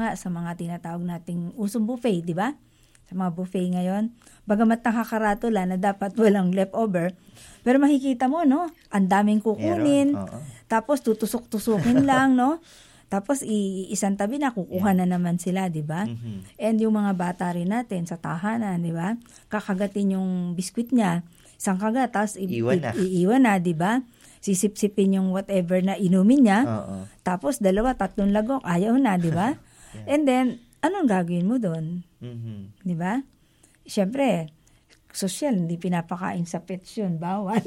nga sa mga tinatawag nating usong buffet, di ba? Sa mga buffet ngayon, bagamat nakakaratula na dapat walang leftover, pero makikita mo, no? Ang daming kukunin, tapos tutusok-tusukin lang, no? Tapos isang tabi na, kukuha na naman sila, di ba? And yung mga bata rin natin sa tahanan, di ba? Kakagatin yung biskwit niya, isang kagat, tapos iiwan na, di ba? Sisip-sipin yung whatever na inumin niya, tapos 2-3 lagok, ayaw na, di ba? And then, anong gagawin mo doon? Di ba? Siyempre, social, hindi pinapakain sa pets yun, bawal.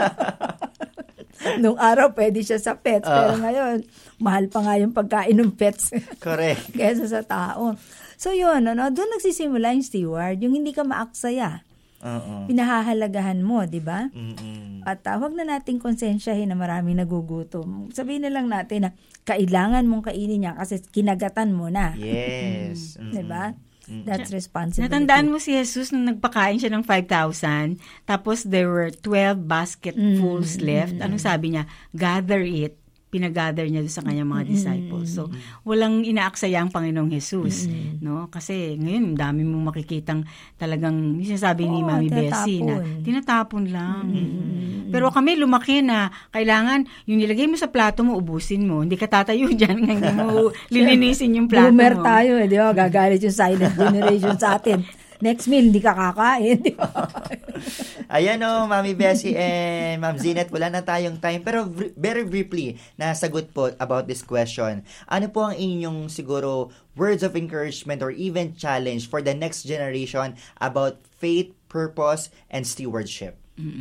Nung araw, pwede siya sa pets, pero ngayon, mahal pa nga yung pagkain ng pets. Correct. Kaysa sa tao. So yun, doon nagsisimula yung steward, yung hindi ka maaksaya. Pinahahalagahan mo, di ba? At huwag na nating konsensyahin na maraming nagugutom. Sabihin na lang natin na kailangan mong kainin niya kasi kinagatan mo na. Yes. Di ba? That's responsibility. Natandaan mo si Jesus nung nagpakain siya ng 5,000, tapos there were 12 basketfuls left. Anong sabi niya? Gather it. Pinagather niya doon sa kanyang mga disciples. So, walang inaaksaya ang Panginoong Jesus, no? Kasi ngayon, dami mong makikitang talagang, sinasabi ni Mami Bessie na tinatapon lang. Pero kami lumaki na kailangan, yung nilagay mo sa plato mo, ubusin mo. Hindi ka tatayo dyan, hindi mo lilinisin yung plato Boomer mo. tayo, di ba? Gagalit yung silent generation sa atin. Next meal, hindi ka kakain. Di ba? Ayan Mami Bessie and Ma'am Zinette, wala na tayong time. Pero very briefly, nasagot po about this question. Ano po ang inyong siguro words of encouragement or even challenge for the next generation about faith, purpose, and stewardship?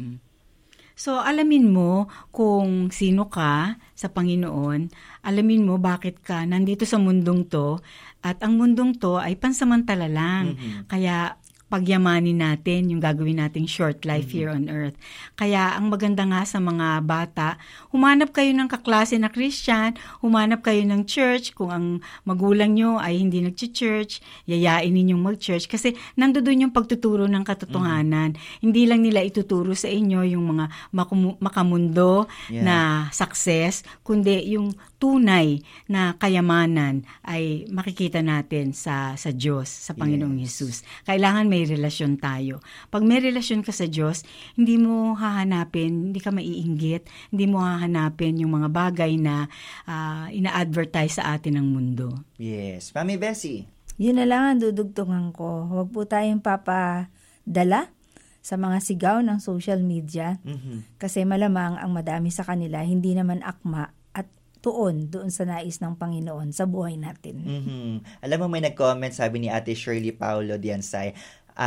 So, alamin mo kung sino ka sa Panginoon. Alamin mo bakit ka nandito sa mundong to. At ang mundong to ay pansamantala lang. Kaya pagyamanin natin yung gagawin nating short life here on earth. Kaya ang maganda nga sa mga bata, humanap kayo ng kaklase na Christian, humanap kayo ng church. Kung ang magulang nyo ay hindi nag-church, yayain ninyong mag-church. Kasi nandoon yung pagtuturo ng katotohanan. Hindi lang nila ituturo sa inyo yung mga makamundo na success, kundi yung tunay na kayamanan ay makikita natin sa Diyos, sa Panginoong Hesus. Kailangan may relasyon tayo. Pag may relasyon ka sa Diyos, hindi mo hahanapin, hindi ka maiinggit, hindi mo hahanapin yung mga bagay na ina-advertise sa atin ng mundo. Yes. Mami Bessie? Yun na lang ang dudugtungan ko. Huwag po tayong papadala sa mga sigaw ng social media kasi malamang ang madami sa kanila hindi naman akma at doon sa nais ng Panginoon sa buhay natin. Alam mo, may nag-comment, sabi ni Ate Shirley Paulo Diansay,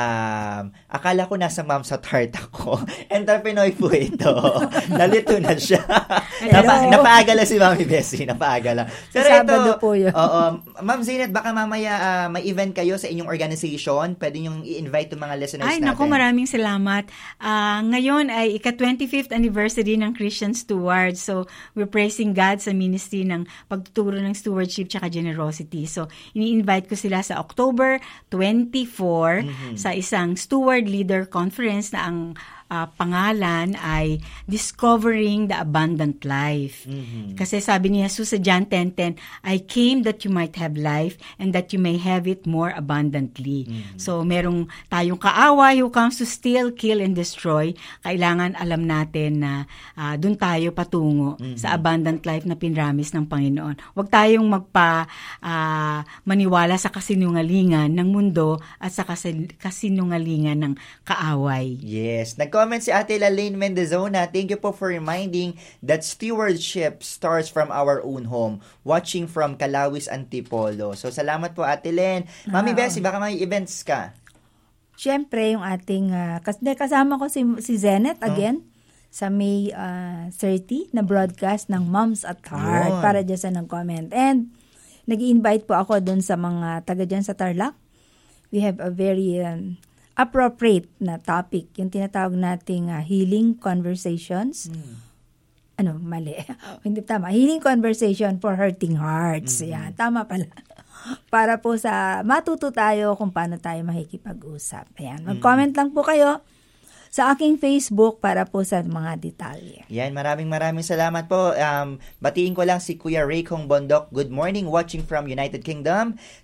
akala ko nasa Ma'am sa Tart ako. Entrepreneur po ito. Nalito na siya. Napaaga lang si Mami Bessie. Napaaga lang. Pero Sabado po yun. Ma'am Zinette, baka mamaya may event kayo sa inyong organization. Pwede niyong i-invite yung mga listeners natin. Ay, naku, maraming salamat. Ngayon ay ika-25th anniversary ng Christian Stewards. So, we're praising God sa ministry ng pagtuturo ng stewardship tsaka generosity. So, ini-invite ko sila sa October 24 sa isang Steward Leader Conference na ang pangalan ay Discovering the Abundant Life. Kasi sabi ni Jesus sa John 10:10, I came that you might have life and that you may have it more abundantly. So merong tayong kaaway who comes to steal, kill, and destroy. Kailangan alam natin na dun tayo patungo sa abundant life na pinramis ng Panginoon. Huwag tayong maniwala sa kasinungalingan ng mundo at sa kasinungalingan ng kaaway. Yes. Nag-comment si Ate Lalaine Mendezona, thank you po for reminding that stewardship starts from our own home. Watching from Calawis, Antipolo. So, salamat po Ate Len. Mami Bessie, baka may events ka? Siyempre, yung ating, kasama ko si Zenith again, sa May 30 na broadcast ng Moms at Heart para dyan sa nag-comment. And, nag-invite po ako dun sa mga taga dyan sa Tarlac. We have a very appropriate na topic, yung tinatawag nating healing conversations. Mali. Hindi tama. Healing conversation for hurting hearts. Yan, tama pala. Para po matuto tayo kung paano tayo makikipag-usap. Ayan, mag-comment lang po kayo sa aking Facebook para po sa mga detalye. Yan, maraming salamat po. Batiin ko lang si Kuya Ray Kong Bondok. Good morning, watching from United Kingdom.